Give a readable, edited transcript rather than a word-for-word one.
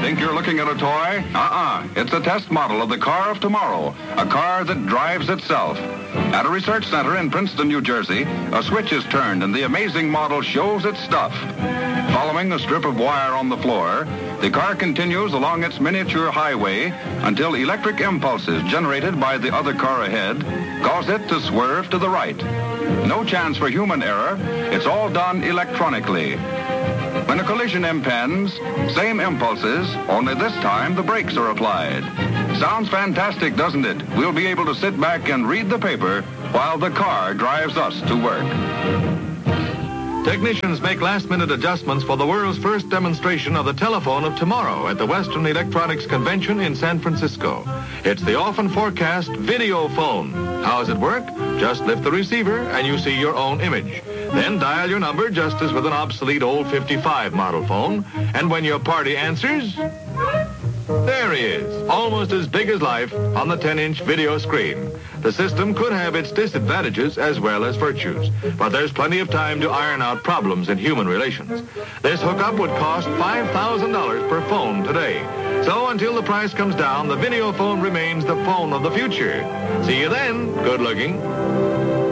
Think you're looking at a toy? It's a test model of the car of tomorrow, a car that drives itself. At a research center in Princeton, New Jersey, a switch is turned and the amazing model shows its stuff. Following a strip of wire on the floor, the car continues along its miniature highway until electric impulses generated by the other car ahead cause it to swerve to the right. No chance for human error. It's all done electronically. When a collision impends, same impulses, only this time the brakes are applied. Sounds fantastic, doesn't it? We'll be able to sit back and read the paper while the car drives us to work. Technicians make last-minute adjustments for the world's first demonstration of the telephone of tomorrow at the Western Electronics Convention in San Francisco. It's the often forecast video phone. How does it work? Just lift the receiver and you see your own image. Then dial your number just as with an obsolete old 55 model phone. And when your party answers, there he is, almost as big as life on the 10-inch video screen. The system could have its disadvantages as well as virtues, but there's plenty of time to iron out problems in human relations. This hookup would cost $5,000 per phone today. So until the price comes down, the video phone remains the phone of the future. See you then. Good looking.